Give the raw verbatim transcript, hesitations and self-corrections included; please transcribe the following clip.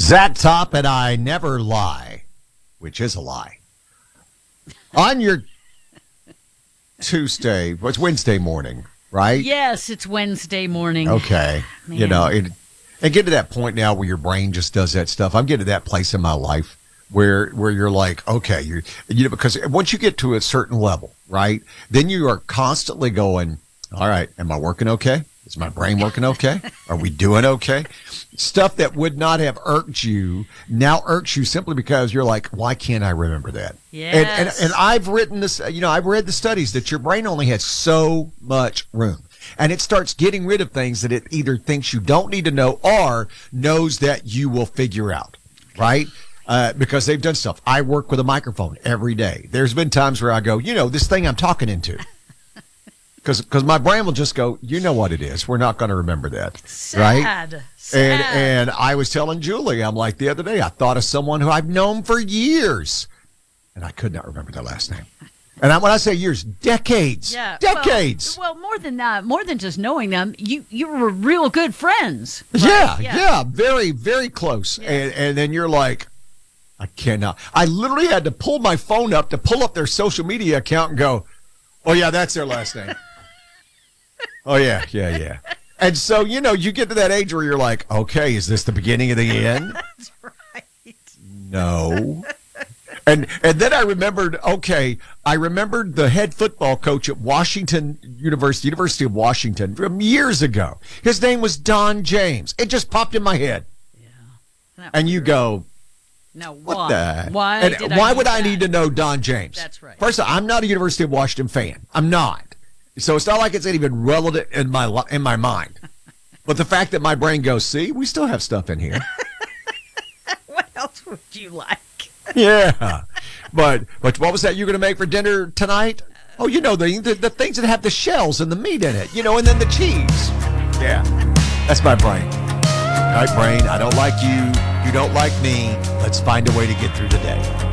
Zach Top and I never lie, which is a lie. On your Tuesday, what's Wednesday morning, right? Yes, it's Wednesday morning. Okay. Man. You know, it, and get to that point now where your brain just does that stuff. I'm getting to that place in my life where where you're like, okay, you're, you know, because once you get to a certain level, right, then you are constantly going, all right, am I working okay? Is my brain working okay? Are we doing okay? Stuff that would not have irked you now irks you simply because you're like, why can't I remember that? Yes. And, and, and I've written this, you know, I've read the studies that your brain only has so much room. And it starts getting rid of things that it either thinks you don't need to know or knows that you will figure out, right? Uh, because they've done stuff. I work with a microphone every day. There's been times where I go, you know, this thing I'm talking into. Because because my brain will just go, you know what it is. We're not going to remember that. Sad. Right? Sad. And, and I was telling Julie, I'm like, the other day, I thought of someone who I've known for years. And I could not remember their last name. And I, when I say years, decades. Yeah, Decades. Well, well, more than that, more than just knowing them, you you were real good friends. Right? Yeah, yeah, yeah, very, very close. Yes. And, and then you're like, I cannot. I literally had to pull my phone up to pull up their social media account and go, oh, yeah, that's their last name. Oh, yeah, yeah, yeah. And so, you know, you get to that age where you're like, okay, is this the beginning of the end? That's right. No. And and then I remembered, okay, I remembered the head football coach at Washington University, University of Washington from years ago. His name was Don James. It just popped in my head. Yeah. That And was you great. go, Now, what why? the? Why? And did why I would need I that? need to know Don James? That's right. First of all, I'm not a University of Washington fan. I'm not. So it's not like it's even relevant in my li- in my mind. But the fact that my brain goes, see, we still have stuff in here. What else would you like? Yeah. But but what was that you're going to make for dinner tonight? Oh, you know, the, the the things that have the shells and the meat in it, you know, and then the cheese. Yeah. That's my brain. All right, brain, I don't like you. You don't like me. Let's find a way to get through the day.